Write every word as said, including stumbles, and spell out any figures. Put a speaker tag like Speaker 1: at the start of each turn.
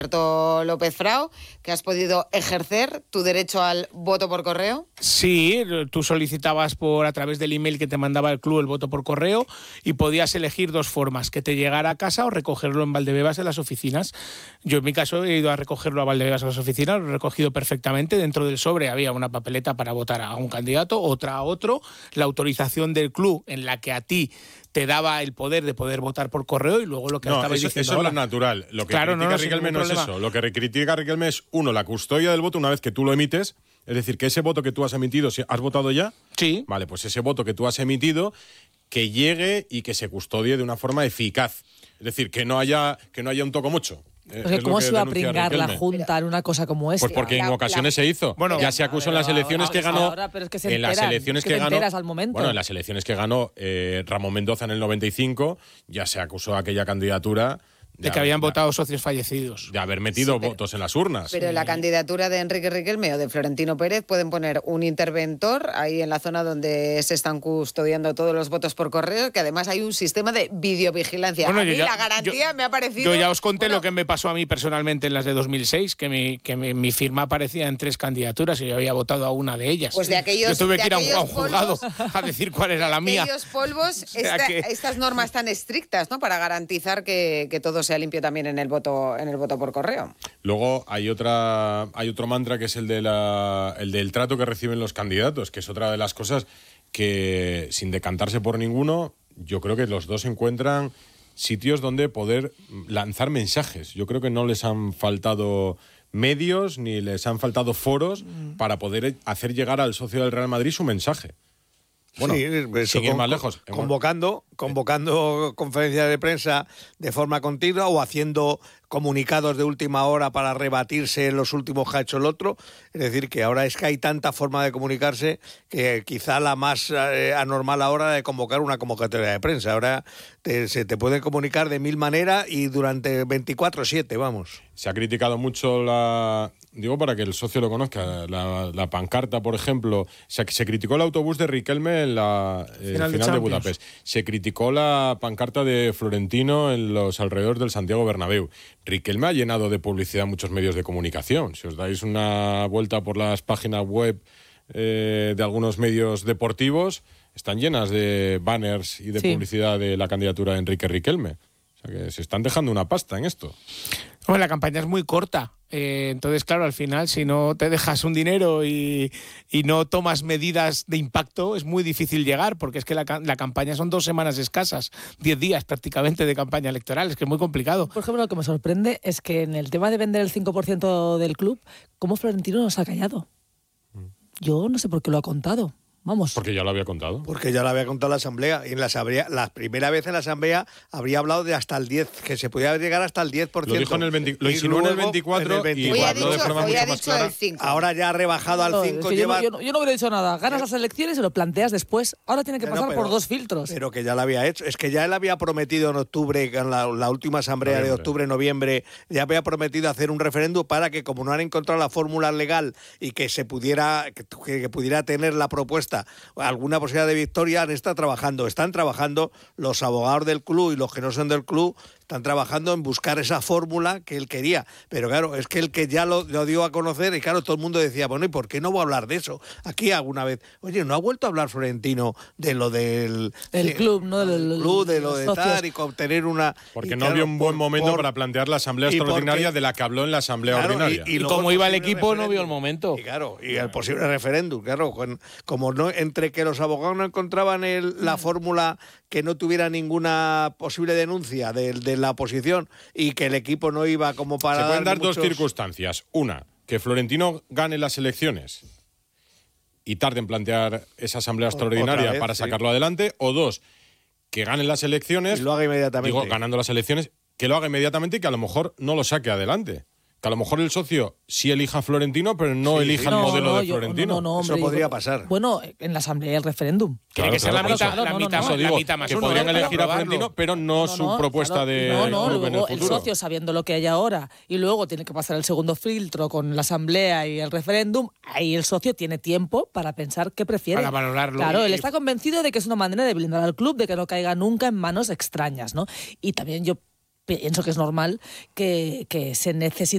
Speaker 1: Alberto López Frau, que has podido ejercer tu derecho al voto por correo.
Speaker 2: Sí, tú solicitabas por a través del email que te mandaba el club el voto por correo y podías elegir dos formas, que te llegara a casa o recogerlo en Valdebebas en las oficinas. Yo en mi caso he ido a recogerlo a Valdebebas en las oficinas, lo he recogido perfectamente. Dentro del sobre había una papeleta para votar a un candidato, otra a otro, la autorización del club en la que a ti te daba el poder de poder votar por correo y luego lo que
Speaker 3: no,
Speaker 2: estabais
Speaker 3: eso,
Speaker 2: diciendo
Speaker 3: eso
Speaker 2: ahora.
Speaker 3: es lo natural. Lo que
Speaker 2: claro,
Speaker 3: critica
Speaker 2: no, no,
Speaker 3: Riquelme no es
Speaker 2: problema.
Speaker 3: eso. Lo que critica Riquelme es, uno, la custodia del voto una vez que tú lo emites. Es decir, que ese voto que tú has emitido, ¿has votado ya?
Speaker 2: Sí.
Speaker 3: Vale, pues ese voto que tú has emitido, que llegue y que se custodie de una forma eficaz. Es decir, que no haya, que no haya un toco mucho.
Speaker 4: Porque ¿cómo se iba a pringar la Junta en una cosa como esta?
Speaker 3: Pues porque en ocasiones se hizo. Bueno, ya se acusó en las elecciones que ganó.
Speaker 4: Ahora, pero es que se
Speaker 3: en las elecciones
Speaker 4: es que,
Speaker 3: que ganó.
Speaker 4: Al momento.
Speaker 3: Bueno, en las elecciones que ganó eh, Ramón Mendoza en el noventa y cinco, ya se acusó a aquella candidatura
Speaker 2: de, de que habían de, votado socios fallecidos.
Speaker 3: De haber metido sí, pero, votos en las urnas.
Speaker 1: Pero en la candidatura de Enrique Riquelme o de Florentino Pérez pueden poner un interventor ahí en la zona donde se están custodiando todos los votos por correo, que además hay un sistema de videovigilancia. Bueno, a mí ya, la garantía
Speaker 2: yo,
Speaker 1: me ha parecido...
Speaker 2: Yo ya os conté
Speaker 1: bueno,
Speaker 2: lo que me pasó a mí personalmente en las de dos mil seis, que, mi, que mi, mi firma aparecía en tres candidaturas y yo había votado a una de ellas.
Speaker 1: Pues de aquellos
Speaker 2: Yo tuve
Speaker 1: de
Speaker 2: que ir a un, a un juzgado
Speaker 1: polvos,
Speaker 2: a decir cuál era la mía.
Speaker 1: Aquellos polvos,
Speaker 2: o sea
Speaker 1: esta,
Speaker 2: que...
Speaker 1: estas normas tan estrictas, ¿no? Para garantizar que, que todo sea limpio también en el voto en el voto por correo.
Speaker 3: Luego hay otra hay otro mantra que es el de la el del trato que reciben los candidatos, que es otra de las cosas que, sin decantarse por ninguno, yo creo que los dos encuentran sitios donde poder lanzar mensajes. Yo creo que no les han faltado medios ni les han faltado foros mm. para poder hacer llegar al socio del Real Madrid su mensaje. Bueno,
Speaker 5: sí, eso
Speaker 3: sin ir
Speaker 5: con,
Speaker 3: más lejos.
Speaker 5: Convocando, convocando conferencias de prensa de forma continua o haciendo comunicados de última hora para rebatirse los últimos que ha hecho el otro. Es decir, que ahora es que hay tanta forma de comunicarse que quizá la más eh, anormal ahora de convocar una convocatoria de prensa. Ahora te, se te puede comunicar de mil maneras y durante veinticuatro siete, vamos.
Speaker 3: Se ha criticado mucho la... Digo, para que el socio lo conozca, la, la pancarta, por ejemplo. Se, se criticó el autobús de Riquelme en la eh, final, final de, de Budapest. Se criticó la pancarta de Florentino en los alrededores del Santiago Bernabéu. Riquelme ha llenado de publicidad muchos medios de comunicación. Si os dais una vuelta por las páginas web eh, de algunos medios deportivos, están llenas de banners y de sí. publicidad de la candidatura de Enrique Riquelme. O sea que se están dejando una pasta en esto.
Speaker 2: Bueno, la campaña es muy corta. Eh, entonces, claro, al final, si no te dejas un dinero y, y no tomas medidas de impacto, es muy difícil llegar, porque es que la, la campaña son dos semanas escasas, diez días prácticamente de campaña electoral, es que es muy complicado.
Speaker 4: Por ejemplo, lo que me sorprende es que en el tema de vender el cinco por ciento del club, ¿cómo Florentino nos ha callado? Yo no sé por qué lo ha contado. Vamos.
Speaker 3: Porque ya lo había contado.
Speaker 5: Porque ya lo había contado la Asamblea. Y en la Asamblea, la primera vez en la Asamblea, habría hablado de hasta el diez, que se podía llegar hasta el diez por ciento.
Speaker 3: Lo dijo en el veinte, lo insinuó en el veinticuatro, en el veinticuatro y habló de forma mucho más clara.
Speaker 5: Ahora ya ha rebajado al cinco.
Speaker 4: Es que lleva... yo, no, yo no hubiera dicho nada. Ganas las elecciones y lo planteas después. Ahora tiene que pasar no, pero, por dos filtros.
Speaker 5: Pero que ya lo había hecho. Es que ya él había prometido en octubre, en la, la última Asamblea noviembre. de octubre, noviembre, ya había prometido hacer un referéndum para que, como no han encontrado la fórmula legal y que se pudiera, que, que pudiera tener la propuesta algún una posibilidad de victoria, han estado trabajando, están trabajando los abogados del club y los que no son del club, están trabajando en buscar esa fórmula que él quería, pero claro, es que el que ya lo, lo dio a conocer, y claro, todo el mundo decía, bueno, ¿y por qué no voy a hablar de eso? Aquí alguna vez, oye, ¿no ha vuelto a hablar Florentino de lo del...
Speaker 4: El
Speaker 5: de,
Speaker 4: club, ¿no?
Speaker 5: Del club, de lo de tal, y obtener una...
Speaker 3: Porque y, no claro, vio un buen por, momento por, para plantear la asamblea extraordinaria porque, de la que habló en la asamblea
Speaker 2: claro,
Speaker 3: ordinaria.
Speaker 2: Y, y, y como iba el equipo, no vio el momento.
Speaker 5: Y claro, y el posible referéndum, claro, con, como no, entre que los abogados no encontraban el, la fórmula que no tuviera ninguna posible denuncia de, de la oposición y que el equipo no iba como para...
Speaker 3: Se pueden dar
Speaker 5: muchos...
Speaker 3: dos circunstancias. Una, que Florentino gane las elecciones y tarde en plantear esa asamblea extraordinaria vez, para sacarlo sí. adelante. O dos, que gane las elecciones...
Speaker 5: Y lo haga inmediatamente.
Speaker 3: Digo, ganando las elecciones, que lo haga inmediatamente y que a lo mejor no lo saque adelante. Que a lo mejor el socio sí elija a Florentino, pero no sí, elija sí. el
Speaker 4: no,
Speaker 3: modelo
Speaker 4: no,
Speaker 3: de
Speaker 4: yo,
Speaker 3: Florentino.
Speaker 4: No, no, hombre,
Speaker 5: eso podría
Speaker 4: digo,
Speaker 5: pasar.
Speaker 4: Bueno, en la asamblea el referéndum.
Speaker 2: Tiene
Speaker 3: claro,
Speaker 2: que ser
Speaker 3: claro,
Speaker 2: la mitad,
Speaker 3: claro,
Speaker 2: la
Speaker 3: no,
Speaker 2: mitad,
Speaker 3: no, no,
Speaker 2: la
Speaker 3: digo,
Speaker 2: mitad más
Speaker 3: que
Speaker 2: uno,
Speaker 3: podrían
Speaker 2: ¿no?
Speaker 3: elegir a Florentino, pero no, no su no, propuesta
Speaker 4: claro,
Speaker 3: de
Speaker 4: no, no,
Speaker 3: club en el
Speaker 4: luego
Speaker 3: futuro.
Speaker 4: El socio, sabiendo lo que hay ahora, y luego tiene que pasar el segundo filtro con la asamblea y el referéndum, ahí el socio tiene tiempo para pensar qué prefiere.
Speaker 2: Para valorarlo.
Speaker 4: Claro, y... él está convencido de que es una manera de blindar al club, de que no caiga nunca en manos extrañas, ¿no? Y también yo pienso que es normal que, que se necesite